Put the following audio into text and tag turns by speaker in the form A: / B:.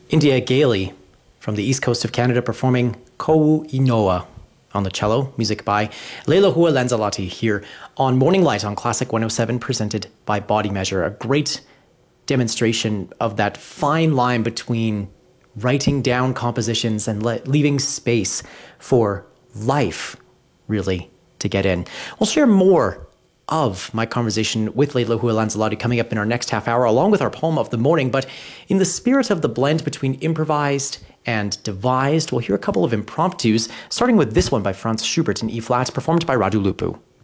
A: India Gailey from the east coast of Canada performing Ko'u Inoa on the cello, music by Leilahua Lanzalati here on Morning Light on Classic 107, presented by Body Measure. A great demonstration of that fine line between writing down compositions and leaving space for life, really, to get in. We'll share more of my conversation with Leilahua Lanzalati coming up in our next half hour, along with our poem of the morning. But in the spirit of the blend between improvised and devised, we'll hear a couple of impromptus, starting with this one by Franz Schubert in E-flat, performed by Radu Lupu.